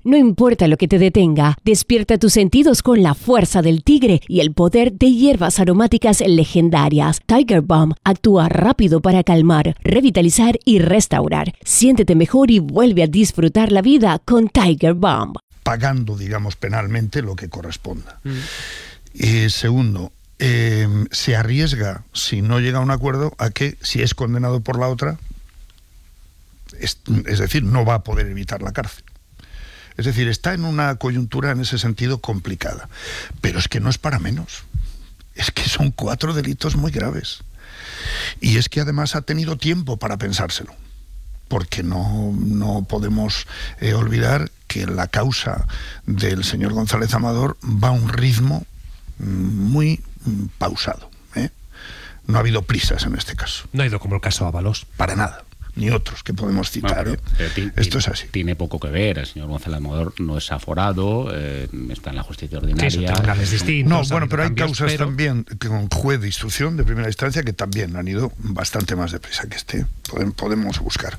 No importa lo que te detenga, despierta tus sentidos con la fuerza del tigre y el poder de hierbas aromáticas legendarias. Tiger Balm actúa rápido para calmar, revitalizar y restaurar. Siéntete mejor y vuelve a disfrutar la vida con Tiger Balm. Pagando, digamos, penalmente lo que corresponda. Segundo, se arriesga, si no llega a un acuerdo, a que si es condenado por la otra, es decir, no va a poder evitar la cárcel. Es decir, está en una coyuntura en ese sentido complicada. Pero es que no es para menos. Es que son 4 delitos muy graves. Y es que además ha tenido tiempo para pensárselo. Porque no podemos olvidar que la causa del señor González Amador va a un ritmo muy pausado. No ha habido prisas en este caso. No ha ido como el caso Ábalos. Para nada. Ni otros que podemos citar. Esto es así. Tiene poco que ver. El señor González Amador no es aforado, está en la justicia ordinaria. Sí, son tribunales distintos. No, bueno, pero hay causas también con juez de instrucción de primera instancia que también han ido bastante más deprisa que este. Podemos buscar.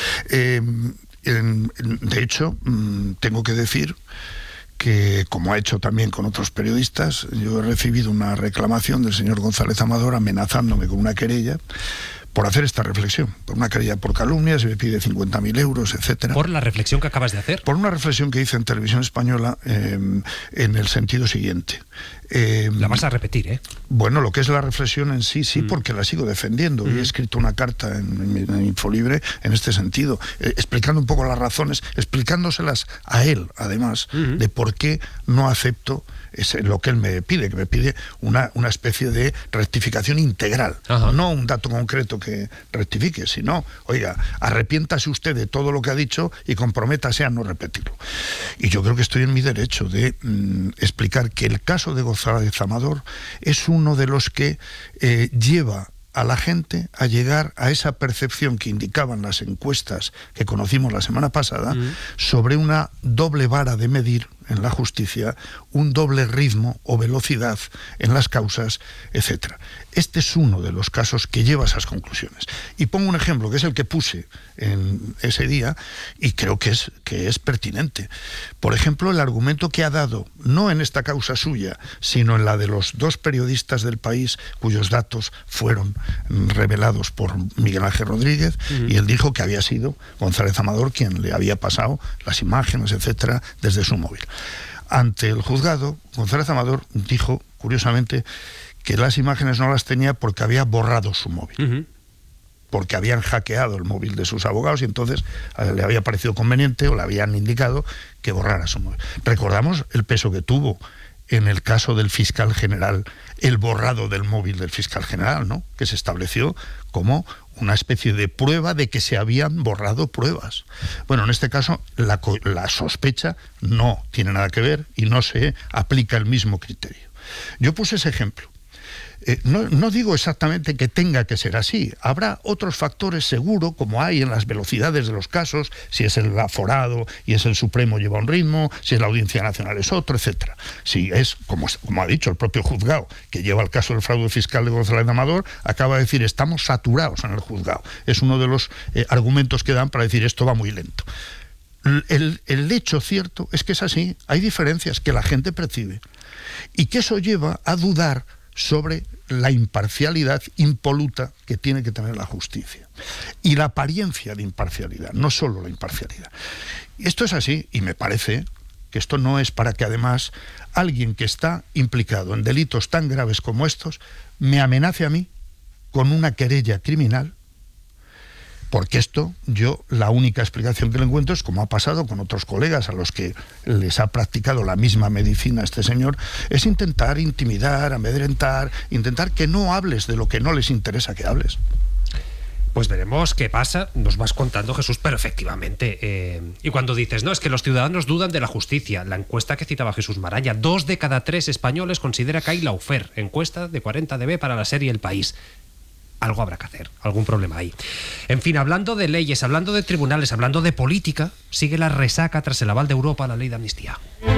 De hecho, tengo que decir que, como ha hecho también con otros periodistas, yo he recibido una reclamación del señor González Amador amenazándome con una querella por hacer esta reflexión, por una querella por calumnia, se me pide 50.000 euros, etcétera. ¿Por la reflexión que acabas de hacer? Por una reflexión que hice en Televisión Española en el sentido siguiente. La vas a repetir, ¿eh? Bueno, lo que es la reflexión en sí, porque la sigo defendiendo. Y he escrito una carta en Infolibre en este sentido, explicando un poco las razones, explicándoselas a él, además, de por qué no acepto lo que él me pide, que me pide una especie de rectificación integral. Ajá. No un dato concreto que rectifique, sino, oiga, arrepiéntase usted de todo lo que ha dicho y comprométase a no repetirlo. Y yo creo que estoy en mi derecho de explicar que el caso de González Amador es uno de los que lleva a la gente a llegar a esa percepción que indicaban las encuestas que conocimos la semana pasada sobre una doble vara de medir en la justicia, un doble ritmo o velocidad en las causas, etcétera. Este es uno de los casos que lleva a esas conclusiones. Y pongo un ejemplo, que es el que puse en ese día, y creo que es pertinente. Por ejemplo, el argumento que ha dado, no en esta causa suya, sino en la de los 2 periodistas del País, cuyos datos fueron revelados por Miguel Ángel Rodríguez, y él dijo que había sido González Amador quien le había pasado las imágenes, etcétera, desde su móvil. Ante el juzgado, González Amador dijo, curiosamente, que las imágenes no las tenía porque había borrado su móvil. Porque habían hackeado el móvil de sus abogados y entonces le había parecido conveniente o le habían indicado que borrara su móvil. Recordamos el peso que tuvo en el caso del fiscal general, el borrado del móvil del fiscal general, ¿no? Que se estableció como una especie de prueba de que se habían borrado pruebas. Bueno, en este caso la sospecha no tiene nada que ver y no se aplica el mismo criterio. Yo puse ese ejemplo. No digo exactamente que tenga que ser así. Habrá otros factores seguro, como hay en las velocidades de los casos, si es el aforado y es el Supremo lleva un ritmo, si es la Audiencia Nacional es otro, etcétera. Si es, como ha dicho el propio juzgado, que lleva el caso del fraude fiscal de González Amador, acaba de decir, estamos saturados en el juzgado. Es uno de los argumentos que dan para decir, esto va muy lento. El hecho cierto es que es así. Hay diferencias que la gente percibe y que eso lleva a dudar sobre la imparcialidad impoluta que tiene que tener la justicia y la apariencia de imparcialidad, no solo la imparcialidad. Y esto es así, y me parece que esto no es para que además alguien que está implicado en delitos tan graves como estos me amenace a mí con una querella criminal, porque esto, yo la única explicación que le encuentro es, como ha pasado con otros colegas a los que les ha practicado la misma medicina este señor, es intentar intimidar, amedrentar, intentar que no hables de lo que no les interesa que hables. Pues veremos qué pasa, nos vas contando, Jesús, pero efectivamente, y cuando dices, no, es que los ciudadanos dudan de la justicia, la encuesta que citaba Jesús Maraña, 2 de cada 3 españoles considera que hay lawfare, encuesta de 40dB para la serie El País. Algo habrá que hacer, algún problema hay. En fin, hablando de leyes, hablando de tribunales, hablando de política, sigue la resaca tras el aval de Europa a la ley de amnistía.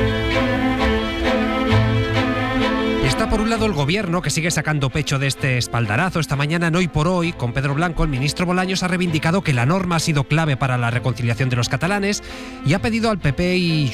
Está por un lado el gobierno, que sigue sacando pecho de este espaldarazo. Esta mañana en Hoy por Hoy, con Pedro Blanco, el ministro Bolaños ha reivindicado que la norma ha sido clave para la reconciliación de los catalanes y ha pedido al PP y